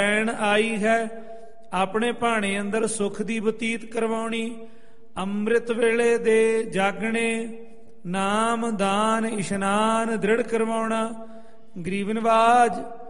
ਲੈਣ ਆਈ ਹੈ, ਆਪਣੇ ਭਾਣੇ ਅੰਦਰ ਸੁਖ ਦੀ ਬਤੀਤ ਕਰਵਾਉਣੀ। ਅੰਮ੍ਰਿਤ ਵੇਲੇ ਦੇ ਜਾਗਣੇ, ਨਾਮ ਦਾਨ ਇਸ਼ਨਾਨ ਦ੍ਰਿੜ ਕਰਵਾਉਣਾ। ਗਰੀਬ ਨਵਾਜ